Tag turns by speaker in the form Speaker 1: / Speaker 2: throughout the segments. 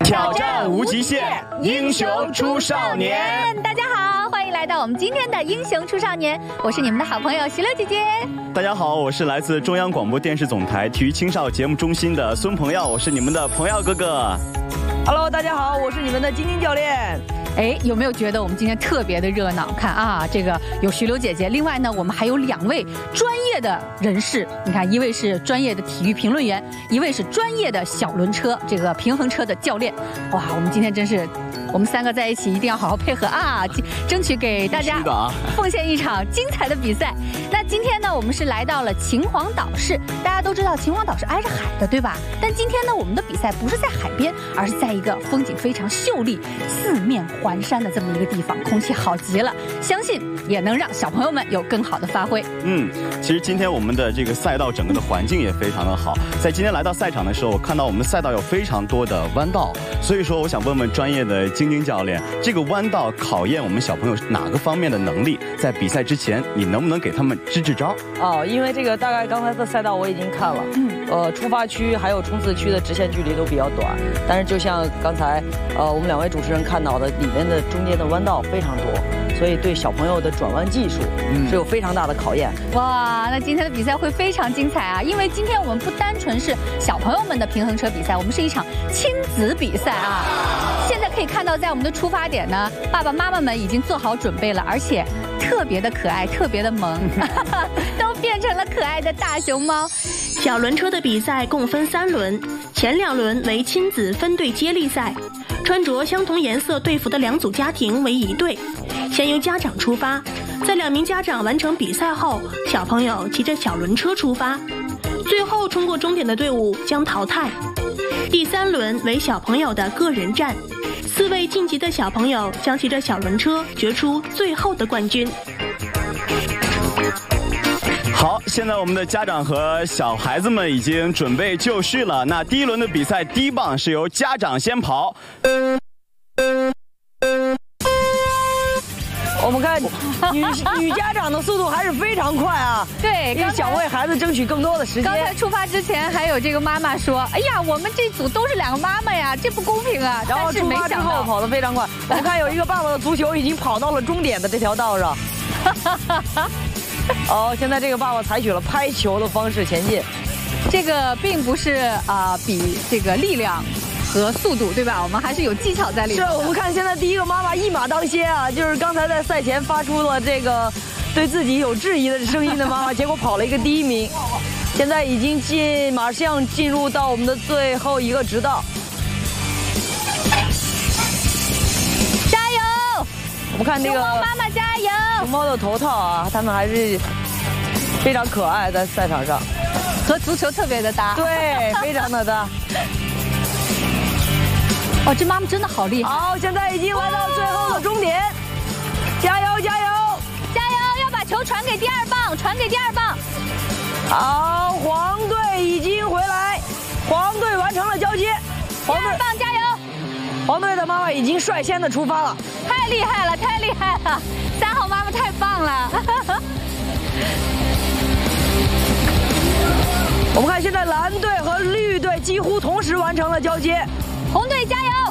Speaker 1: 挑战无极限，英雄出少年。
Speaker 2: 大家好，欢迎来到我们今天的英雄出少年，我是你们的好朋友徐乐姐姐。
Speaker 1: 大家好，我是来自中央广播电视总台体育青少节目中心的孙鹏耀，我是你们的鹏耀哥哥。
Speaker 3: Hello， 大家好，我是你们的晶晶教练。
Speaker 2: 哎，有没有觉得我们今天特别的热闹？看啊，这个有徐柳姐姐，另外呢，我们还有2位专业的人士。你看，一位是专业的体育评论员，一位是专业的小轮车这个平衡车的教练。哇，我们今天真是，我们3个在一起一定要好好配合啊，争取给大家奉献一场精彩的比赛。那今天呢，我们是来到了秦皇岛市。大家都知道秦皇岛是挨着海的，对吧？但今天呢，我们的比赛不是在海边，而是在一个风景非常秀丽、四面环山的这么一个地方，空气好极了，相信也能让小朋友们有更好的发挥。
Speaker 1: 其实今天我们的这个赛道整个的环境也非常的好。在今天来到赛场的时候，我看到我们赛道有非常多的弯道，所以说我想问问专业的晶晶教练，这个弯道考验我们小朋友哪个方面的能力？在比赛之前，你能不能给他们支招？
Speaker 3: 因为这个大概刚才的赛道我已经看了，出发区还有冲刺区的直线距离都比较短，但是就像刚才我们2位主持人看到的，里面的中间的弯道非常多，所以对小朋友的转弯技术是有非常大的考验。
Speaker 2: 哇，那今天的比赛会非常精彩啊！因为今天我们不单纯是小朋友们的平衡车比赛，我们是一场亲子比赛啊！现在可以看到，在我们的出发点呢，爸爸妈妈们已经做好准备了，而且特别的可爱，特别的萌，都变成了可爱的大熊猫。
Speaker 4: 小轮车的比赛共分3轮，前2轮为亲子分队接力赛，穿着相同颜色队服的2组家庭为1队，先由家长出发，在2名家长完成比赛后，小朋友骑着小轮车出发，最后冲过终点的队伍将淘汰。第3轮为小朋友的个人战，4位晋级的小朋友将骑着小轮车决出最后的冠军。
Speaker 1: 好，现在我们的家长和小孩子们已经准备就绪了。那第1轮的比赛，第1棒是由家长先跑。
Speaker 3: 我们看女家长的速度还是非常快啊！
Speaker 2: 对，
Speaker 3: 因为想为孩子争取更多的时间。
Speaker 2: 刚才出发之前还有这个妈妈说：“哎呀，我们这组都是2个妈妈呀，这不公平啊！”
Speaker 3: 然后出发之后跑得非常快。我们看有一个爸爸的足球已经跑到了终点的这条道上。现在这个爸爸采取了拍球的方式前进。
Speaker 2: 这个并不是比这个力量和速度，对吧？我们还是有技巧在里面。
Speaker 3: 是，我们看现在第1个妈妈一马当先啊，就是刚才在赛前发出了这个对自己有质疑的声音的妈妈，结果跑了一个第1名，现在已经马上进入到我们的最后一个直道。
Speaker 2: 加油！
Speaker 3: 我们看这个
Speaker 2: 熊猫妈妈加油！
Speaker 3: 熊猫的头套啊，它们还是非常可爱，在赛场上
Speaker 2: 和足球特别的搭。
Speaker 3: 对，非常的搭。
Speaker 2: 哦，这妈妈真的好厉害！
Speaker 3: 好，现在已经来到最后的终点，加油加油
Speaker 2: 加油！要把球传给第2棒，传给第2棒。
Speaker 3: 好，黄队已经回来，黄队完成了交接。
Speaker 2: 第2棒加油！
Speaker 3: 黄队的妈妈已经率先的出发了，
Speaker 2: 太厉害了，太厉害了！3号妈妈太棒了！
Speaker 3: 我们看现在蓝队和绿队几乎同时完成了交接，
Speaker 2: 红队加油！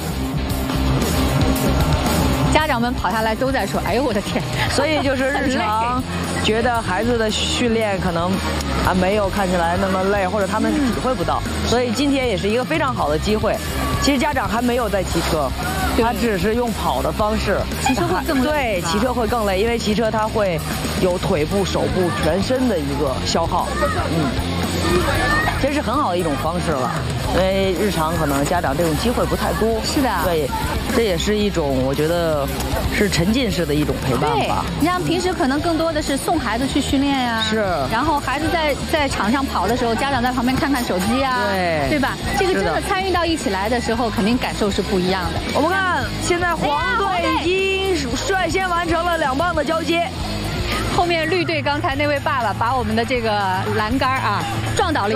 Speaker 2: 家长们跑下来都在说：“哎呦我的天！”
Speaker 3: 所以就是日常觉得孩子的训练可能没有看起来那么累，或者他们体会不到，所以今天也是一个非常好的机会。其实家长还没有在骑车，他只是用跑的方式。
Speaker 2: 骑车会更累。
Speaker 3: 对，骑车会更累，因为骑车它会有腿部、手部、全身的一个消耗。其实是很好的一种方式了，因为日常可能家长这种机会不太多。
Speaker 2: 是的，
Speaker 3: 对，这也是一种我觉得是沉浸式的一种陪伴吧。
Speaker 2: 你像平时可能更多的是送孩子去训练呀，
Speaker 3: 是，
Speaker 2: 然后孩子在场上跑的时候，家长在旁边看看手机啊，对吧？这个真的参与到一起来的时候，肯定感受是不一样的。
Speaker 3: 我们看现在黄队已经率先完成了2棒的交接。
Speaker 2: 后面绿队刚才那位爸爸把我们的这个栏杆撞倒了。